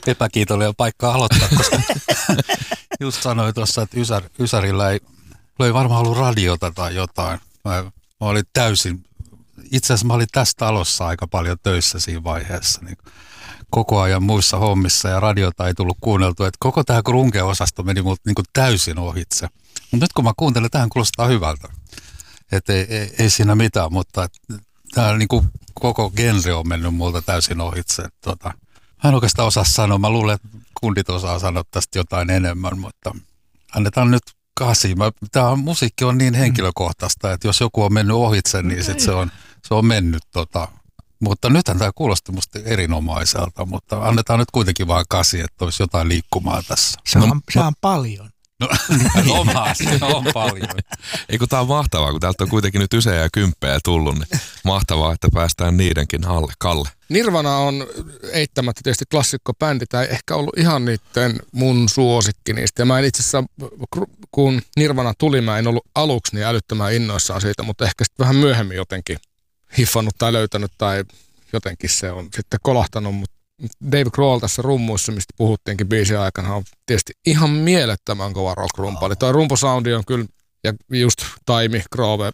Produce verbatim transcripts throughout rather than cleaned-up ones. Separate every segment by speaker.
Speaker 1: epäkiitollinen paikka aloittaa, koska just sanoin tuossa, että Ysär, Ysärillä ei, ei varmaan ollut radiota tai jotain. Mä, mä olin täysin, itse asiassa mä olin tässä talossa aika paljon töissä siinä vaiheessa, niin koko ajan muissa hommissa ja radiota ei tullut kuunneltua, että koko tämä grunge-osasto meni multa niin kuin täysin ohitse. Mutta nyt kun mä kuuntelen, tähän kuulostaa hyvältä. Että ei, ei, ei siinä mitään, mutta tämä niin kuin koko genre on mennyt multa täysin ohitse. Tota, mä en oikeastaan osaa sanoa, mä luulen, että kundit osaa sanoa tästä jotain enemmän, mutta annetaan nyt kasi. Tämä musiikki on niin henkilökohtaista, että jos joku on mennyt ohitse, niin sit se, on, se on mennyt tota. Mutta nythän tämä kuulosti musta erinomaiselta, mutta annetaan nyt kuitenkin vaan kasi, että olisi jotain liikkumaa tässä.
Speaker 2: Se on, no, se on paljon.
Speaker 1: No, omaa, se on paljon.
Speaker 3: Ei kun tää on mahtavaa, kun täältä on kuitenkin nyt ysejä ja kymppejä tullut, niin mahtavaa, että päästään niidenkin alle. Kalle.
Speaker 4: Nirvana on eittämättä tietysti klassikkobändi, tai ehkä ollut ihan niiden mun suosikki niistä. Ja mä en itse asiassa, kun Nirvana tuli, mä en ollut aluksi niin älyttömän innoissaan siitä, mutta ehkä sitten vähän myöhemmin jotenkin hiffannut tai löytänyt tai jotenkin se on sitten kolahtanut, mutta Dave Grohl tässä rummuissa, mistä puhuttiinkin biisin aikana, on tietysti ihan mielettömän kova rock-rumpali. Tuo rumposoundi on kyllä, ja just Taimi, Grove,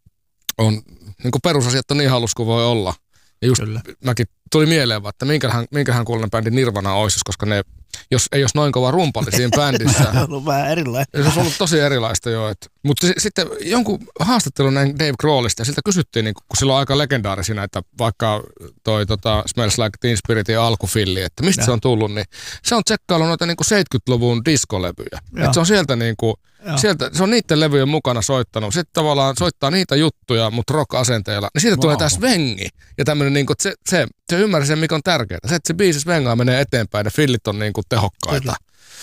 Speaker 4: on, niin kuin perusasiat on niin halus kuin voi olla. Ja just kyllä. Mäkin tuli mieleen, että minkähän, minkähän kuulonen bändi Nirvana olisi, koska ne, jos ei olisi noin kova rumpali siinä bändissä.
Speaker 2: Se on ollut vähän erilaista.
Speaker 4: Se on ollut tosi erilaista jo. Et, mutta s- sitten jonkun haastattelun näin Dave Grohlista, ja siltä kysyttiin, niin kun sillä on aika legendaarisia näitä, vaikka toi tota, Smells Like Teen Spiritin alkufilli, että mistä ja. se on tullut, niin se on tsekkaillut noita niin kuin seitsemänkymmentäluvun diskolevyjä. Että se on sieltä niin kuin, sieltä, se on niiden levyjen mukana soittanut. Sitten tavallaan soittaa niitä juttuja, mutta rock-asenteella. Niin siitä wow. tulee tää svengi. Ja tämmönen niinku, se, se, se ymmärsi sen, mikä on tärkeää. Se, että se biisi svengaa menee eteenpäin ja fillit on niinku tehokkaita. Kyllä.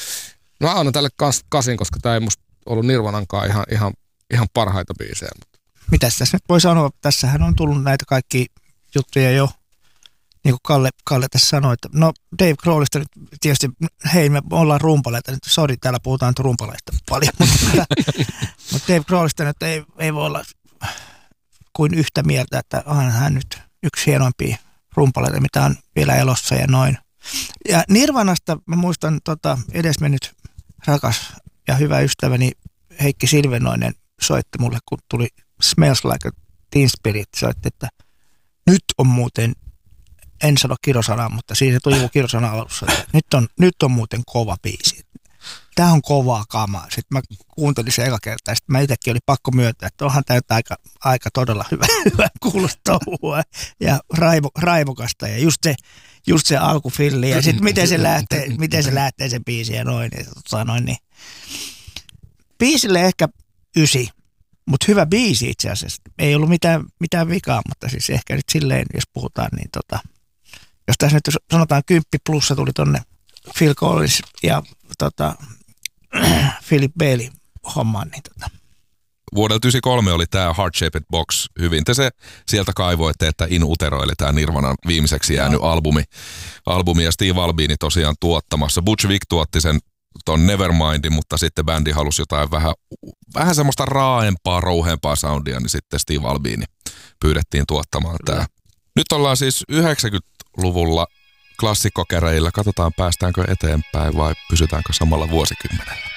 Speaker 4: No mä annan tälle kans kasin, koska tää ei musta ollut Nirvanankaan ihan, ihan, ihan parhaita biisejä.
Speaker 2: Mitäs tässä nyt voi sanoa? Tässähän on tullut näitä kaikki juttuja jo. Niin kuin Kalle, Kalle tässä sanoi, että no Dave Grohlista nyt tietysti, hei me ollaan rumpaleita, nyt sori, täällä puhutaan rumpaleista paljon, mutta, mutta Dave Grohlista nyt ei, ei voi olla kuin yhtä mieltä, että onhan hän nyt yksi hienoimpia rumpaleita, mitä on vielä elossa ja noin. Ja Nirvanasta mä muistan tota, edesmennyt rakas ja hyvä ystäväni Heikki Silvenoinen soitti mulle, kun tuli Smells Like Teen Spirit, soitti, että nyt on muuten, en sano kirosanaa, mutta siinä tuli joku kirosana alussa, että nyt on, nyt on muuten kova biisi. Tämä on kovaa kamaa. Sitten mä kuuntelin sen eka kertaa, ja sitten mä itsekin oli pakko myöntää, että onhan tämä aika, aika todella hyvä, hyvä kuulostaa ja raivo, raivokasta. Ja just se, just se alkufilli, ja sitten miten se lähtee, miten se lähtee se biisi ja noin. Ja tota noin niin. Biisille ehkä ysi, mutta hyvä biisi itse asiassa. Ei ollut mitään, mitään vikaa, mutta siis ehkä nyt silleen, jos puhutaan, niin tota, jos tässä nyt sanotaan kymppi plussa tuli tonne Phil Collins ja tota, Philip Bailey hommaan, niin tota.
Speaker 3: Vuodelta yhdeksänkymmentäkolme oli tämä Heart Shaped Box. Hyvin te se sieltä kaivoitte, että In Utero, eli tämä Nirvanan viimeiseksi jäänyt no. albumi. albumi. Ja Steve Albini tosiaan tuottamassa. Butch Vig tuotti sen ton Nevermindin, mutta sitten bändi halusi jotain vähän, vähän semmoista raaempaa, rouheempaa soundia, niin sitten Steve Albini pyydettiin tuottamaan tämä. Nyt ollaan siis yhdeksänkymmentäluvulla klassikkokäreillä. Katsotaan, päästäänkö eteenpäin vai pysytäänkö samalla vuosikymmenellä.